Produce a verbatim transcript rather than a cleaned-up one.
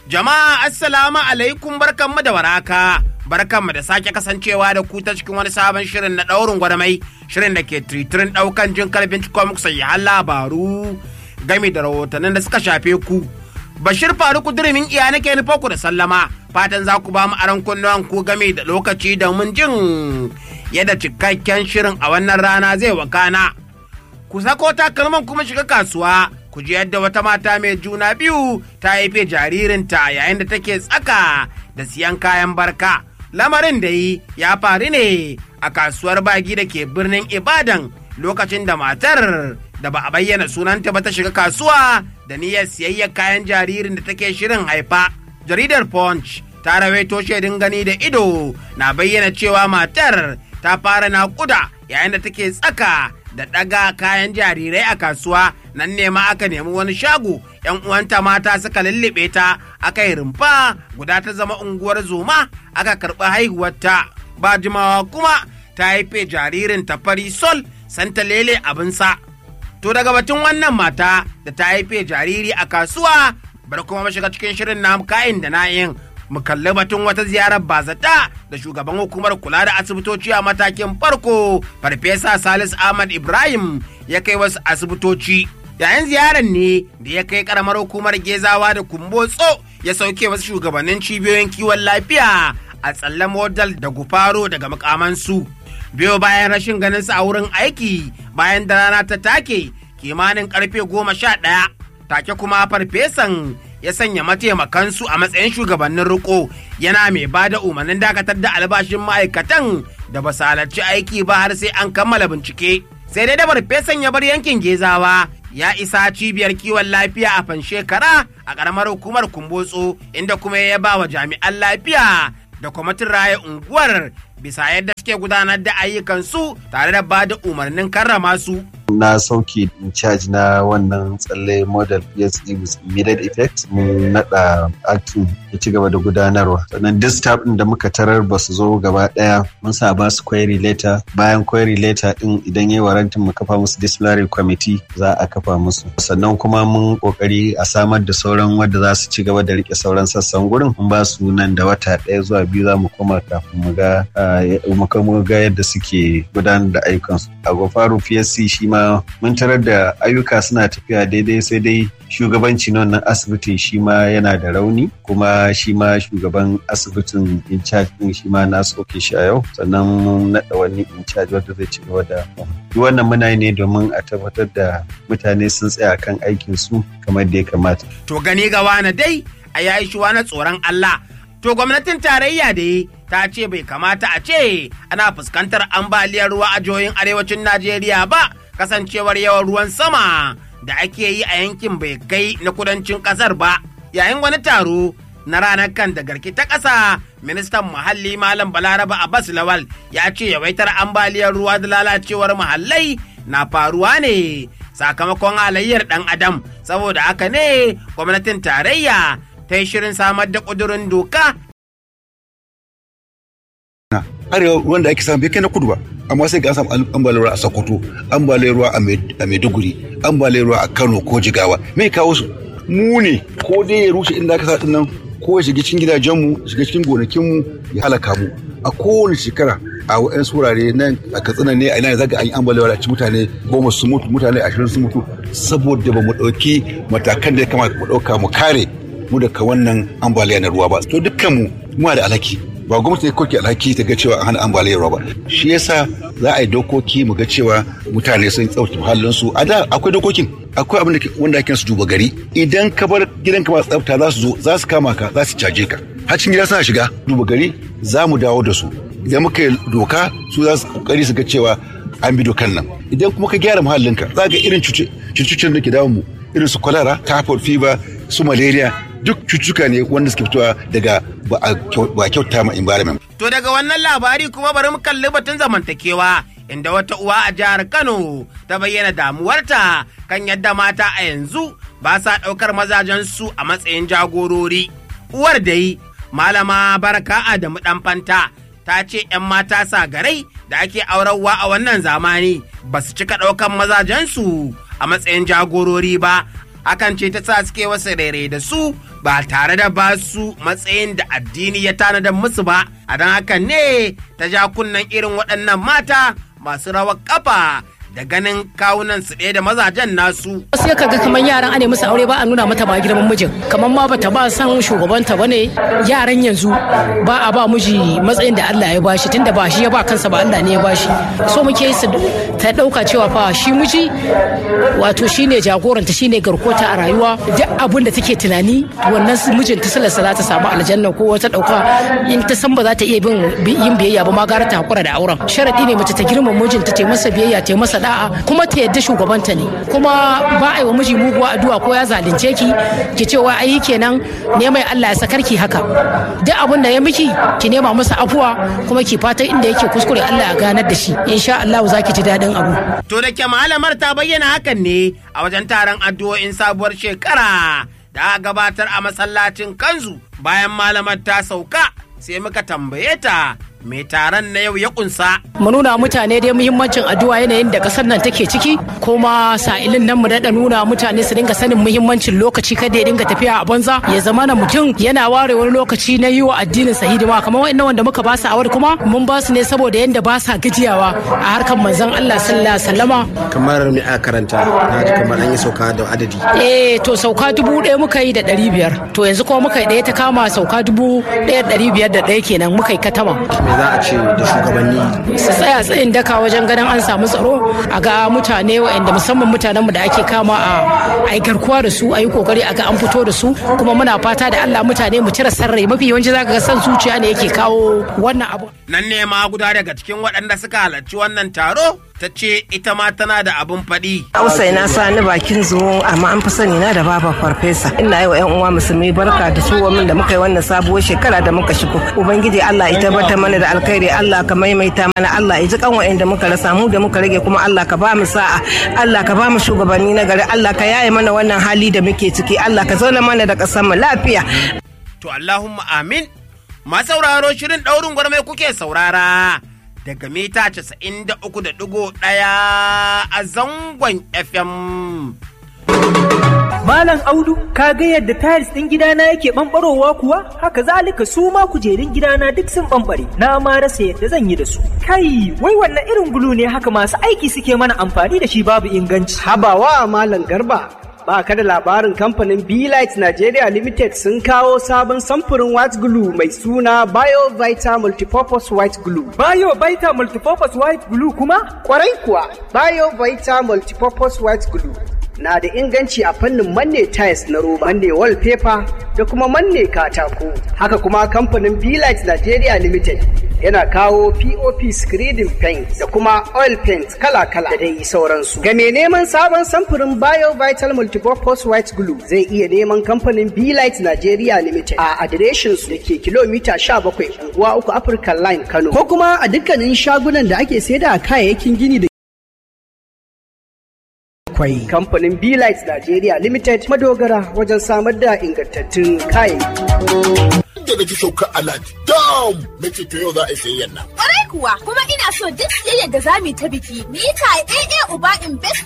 Jama'a assalamu alaikum barkanmu da waraka. Barkanmu da sake kasancewa da ku ta cikin wani sabon shirin na ɗaurin gwadamai, shirin da ke tritirin ɗaukan jin kalbin cikon sayyan labaru game da rahotannin da suka shafe ku. Bashir Faruku Dirimin iya nake nufa ku da sallama, fatan za ku ba mu aron kunnuwan ku game da lokaci da mun jin yadda cikakken shirin a wannan rana zai wakana. Ku sako takalman kuma shiga kasuwa, ku ji yadda wata mata mai juna biyu ta haife jaririnta yayin da take tsaka da siyan kayan barka. Lamarin da yi ya faru ne a kasuwar Bagi da ke birnin Ibadan lokacin da matar da ba a bayyana sunanta ba ta shiga kasuwa da niyyar siyayyar kayan jaririn da take shirin haifa. Jaridar Punch ta rawaito shaidun gani da ido na bayyana cewa matar ta fara naƙuda yayin da take tsaka da ɗaga kayan jarirai a kasuwa. Nan ne ma aka nemi wani shago, ‘yan uwanta mata suka lullube ta, aka yi rumfa guda ta zama unguwar zoma, aka karɓi haihuwarta. Ba jimawa kuma ta haife jaririn ta fari sol santa lele abinsa. To daga batun wannan mata da ta haife jariri a kasuwa, bar kuma mashiga cikin shirin na kayan da na'in mu kalli batun wata ziyarar bazata da shugaban hukumar kula da asibitoci a matakin farko Farfesa Salisu Ahmad Ibrahim ya kai wasu asibitoci. Yayin ziyarar ne da ya kai karamar hukumar Gezawa da Kumbotso ya sauke wasu shugabannin cibiyoyin kiwon lafiya a tsalle modal da gufaro daga mukamansu. Biyo bayan rashin ganin su a wurin aiki bayan da rana ta take kimanin karfe goma sha ɗaya, take kuma farfesan ya sanya mataimakansu a matsayin shugabannin riko, yana mai ba da umarnin dakatar da albashin ma'aikatan da ba su halarci aiki ba har sai an kammala bincike. Sai dai da farfesan ya bar yankin Gezawa ya isa cibiyar kiwon lafiya a Fanshekara a ƙaramar hukumar Kumbotso, inda kuma ya ba wa jami'an lafiya da kwamitin raya unguwar bisa yadda suke gudanar da ayyukansu tare da ba da umarnin karrama su. Na sauke in charge na wannan tsalle model P S D with immediate effect, mun nada acting ya ci gaba da gudanarwa. Sannan duk staff din da muka tarar ba su zo gaba daya, mun sa ba su query letter. Bayan query letter din idan yayi warantin mu kafa musu disciplinary committee za a kafa musu. Sannan kuma mun kokari a samar da sauran wanda za su ci gaba da rike sauran sassan gurin. Mun ba su nan da wata daya zuwa biyu za mu koma kafin mu ga mu ga yadda suke gudanar da ayyukansu. A Gofaru P S C shi ma mun tarar da ayyuka suna tafiya daidai, sai dai shugabanci na wannan asibitin shi ma yana da rauni, kuma shi ma shugaban asibitin in charge din shi ma na soke shi a yau. Sannan mun naɗa wani in charge wanda zai ci gaba da duk wannan muna yi ne domin a tabbatar da mutane sun tsaya kan aikin su kamar da ya kamata. To gani ga wani dai a yayi shi wani tsoron Allah. To gwamnatin tarayya da ta ce bai kamata a ce ana fuskantar ambaliyar ruwa a jihohin arewacin Najeriya ba, kasancewar yawan ruwan sama da ake yi a yankin bai kai na kudancin kasar ba. Yayin wani taro na ranar kan da garki ta ƙasa, ministan muhalli Malam Balaraba Abbas Lawal ya ce yawaitar ambaliyar ruwa da lalacewar muhallai na faruwa ne sakamakon halayyar ɗan adam. Saboda haka ne gwamnatin tarayya ta yi shirin samar da ƙudurin doka. Arewa ruwan da ake samu bai kai na kudu ba, amma sai ga an samu ambaliyar ruwa a Sokoto, ambaliyar ruwa a Maiduguri, ambaliyar ruwa a Kano ko Jigawa. Me kawo su? Mu ne ko dai ya rushe inda aka sa din nan, ko ya shiga cikin gidajenmu, shiga cikin gonakinmu ya halaka mu. A kowane shekara a wa'yan surare nan a Katsina ne a ina zaga an yi ambaliyar a ci mutane goma su mutu, mutane ashirin su mutu, saboda ba mu ɗauki matakan da ya kamata mu ɗauka mu kare mu daga wannan ambaliya na ruwa ba. To dukkanmu muna da alhaki, ba gwamnati ne kawai alhaki ta ga cewa an hana ambaliyar ruwa ba. Shi yasa za a yi dokoki mu ga cewa mutane sun tsaftace muhallinsu. A da akwai dokokin, akwai abin da wanda ake su duba gari. Idan ka bar gidanka ba tsafta za su zo, za su kama ka, za su caje ka. Har cikin gida suna shiga duba gari, za mu dawo da su. Idan muka yi doka, su za su kokari su ga cewa an bi dokan nan. Idan kuma ka gyara muhallinka, za ga irin cututtukan da ke damun mu, irin su cholera, typhoid fever, su malaria, duk cututtuka ne wanda suke fitowa daga ba a kyauta ma environment. To daga wannan labari kuma bari mu kalli batun zamantakewa, inda wata uwa a jihar Kano ta bayyana damuwarta kan yadda mata a yanzu ba sa ɗaukar mazajensu a matsayin jagorori. Uwar dai Malama Baraka Adamu Ɗanfanta ta ce 'yan mata sagarai da ake aurarwa a wannan zamani ba su cika ɗaukan mazajensu a matsayin jagorori ba. Hakan ce ta sa suke wasu rere da su ba tare da ba su matsayin da addini ya tanadar musu ba, a don haka ne ta ja kunnen irin waɗannan mata masu rawar kafa da ganin kawunan su ɗaya da mazajen nasu. Sai ka ga kamar yaran ane musu aure ba a nuna mata ba girman mijin, kamar ma bata ba san shugabanta bane. Yaran yanzu ba a ba miji matsayin da Allah ya bashi, tunda ba shi ya ba kansa ba, Allah ne ya bashi. So muke su ta dauka cewa fa shi miji wato shine jagoranta, shine garkota a rayuwa. Duk abin da take tunani wannan mijin ta sallarsa za ta samu aljanna ko wata dauka in ta san ba za ta iya bin yin biyayya ba ma gara ta hakura da auren. Sharadi ne mace ta girmama mijinta, ta masa biyayya, ta masa da'a, kuma ta yadda shugabanta ne. Kuma ba a yi wa miji muguwa addu'a ko ya zalunce ki ki cewa ai kenan ne mai Allah ya sakar ki haka. Duk abin da ya miki ki nema masa afuwa, kuma ki fata inda yake kuskure Allah ya ganar da shi. Insha Allah za ki ji dadin abu. To da ke malamar ta bayyana hakan ne a wajen taron addu'o'in sabuwar shekara da gabatar a masallacin Kanzu. Bayan malamar ta sauka sai muka tambaye ta mai taron na yau ya kunsa. Mu nuna mutane dai muhimmancin addu'a yanayin da kasar nan take ciki, kuma sa'ilin nan mu daɗa nuna mutane su dinga sanin muhimmancin lokaci, kada ya dinga tafiya a banza, ya zama na mutum yana ware wani lokaci na yi wa addinin sa hidima. Kamar wa'annan wanda muka ba su awar kuma mun ba su ne saboda yanda ba sa gajiyawa a harkar manzon Allah sallallahu alaihi wasallama. Kamar me aka karanta? Na ji kamar an yi sauka da adadi. Eh to sauka dubu ɗaya muka yi da ɗari biyar. To yanzu kuma muka yi ɗaya ta kama sauka dubu ɗaya da ɗari biyar da ɗaya kenan muka yi katama. Za a ce da shugabanni su tsaya tsayin daka wajen ganin an samu tsaro, a ga mutane waɗanda musamman mutanenmu da ake kama a yi garkuwa da su, a yi kokari a ga an fito da su. Kuma muna fata da Allah mutane mu cire sarrai, mafi yawanci zaka ga san zuciya ne yake kawo wannan abu. Nan ne ma guda daga cikin waɗanda suka halarci wannan taro ta ce ita ma tana da abin faɗi. Usaina Sani bakin zuwo, amma an fi sani na da baba farfesa. Ina yi wa 'yan uwa musulmi barka da su min da muka yi wannan sabuwar shekara da muka shigo. Ubangiji Allah ya tabbatar mana da alkhairi, Allah ka maimaita mana, Allah ya ji kan wa'anda muka rasa, mu da muka rage kuma Allah ka ba mu sa'a, Allah ka ba mu shugabanni na gari, Allah ka yaye mana wannan hali da muke ciki, Allah ka zauna mana da ƙasar mu lafiya. To Allahumma amin. Ma sauraro shirin ɗaurin gwarmai kuke saurara daga mita casa'in da uku da ɗigo ɗaya a zangon F M. Malam Audu, ka ga yadda tiles ɗin gidana yake ɓamɓarowa kuwa? Haka zalika su ma kujerun gidana duk sun ɓamɓare. Na ma rasa yadda zan yi da su. Kai, wai wannan irin gulu ne haka masu aiki suke mana amfani da shi babu inganci. Habawa Malam Garba. Ba ka da labarin kamfanin B-Light Nigeria Limited sun kawo sabon samfurin white glue mai suna BioVita Multipurpose White Glue. BioVita Multipurpose White Glue kuma? Kwarai kuwa, BioVita Multipurpose White Glue na da inganci a fannin manne tiles na roba, manne wallpaper da kuma manne katako. Haka kuma kamfanin B-Light Nigeria Limited yana kawo P O P screening paint da kuma oil paint kala-kala da dai sauransu. Ga mai neman sabon samfurin BioVital Multipurpose White Glue zai iya neman kamfanin B-Light Nigeria Limited a adireshin su da ke kilomita sha bakwai unguwa uku African Line Kano, ko kuma a dukkanin shagunan da ake saida kayayyakin gini da kwai. Kamfanin B-Light Nigeria Limited madogara wajen samar da ingantattun kayayyaki. Da na ji saukar alhaji dam na ce to yau za a sayi nan. Kwarai kuwa, kuma ina so duk siyayyar da za mu yi ta biki mu yi ta A A Uba Invest